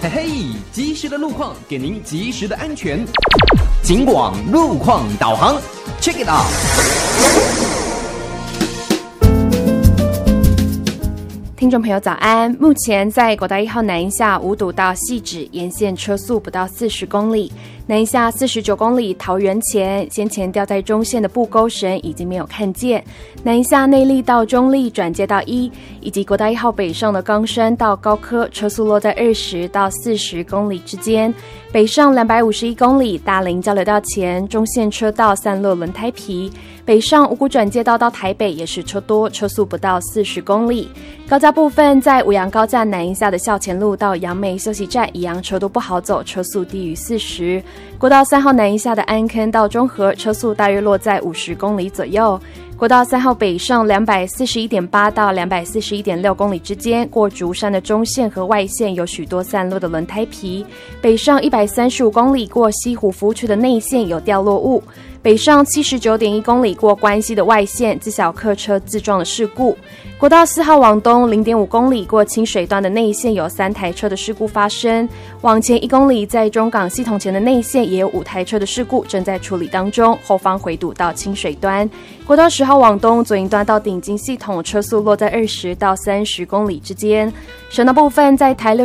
嘿嘿，及时的路况给您及时的安全。警广路况导航 ，Check it out。 听众朋友早安，目前在国道1号南一下五堵到汐止沿线车速不到40公里，南一下49公里桃园前先前掉在中线的布钩绳已经没有看见，南一下内坜到中坜转接到1，以及国道1号北上的冈山到高科车速落在20到40公里之间，北上251公里大林交流道前中线车道散落轮胎皮，北上五股转接道到台北也是车多，车速不到40公里。高架部分在五杨高架南一下的校前路到杨梅休息站一样车都不好走，车速低于40。国道3号南一下的安坑到中和车速大约落在50公里左右。国道3号北上241.8到241.6公里之间，过竹山的中线和外线有许多散落的轮胎皮，北上135公里过西湖服务区的内线有掉落物，北上79.1公里过关西的外线自小客车自撞的事故。国道4号往东0.5公里过清水段的内线有3台车的事故发生，往前1公里在中港系统前的内线也有5台车的事故正在处理当中，后方回堵到清水端。国道10号往东左营端到顶金系统车速落在20到30公里之间。省道部分在台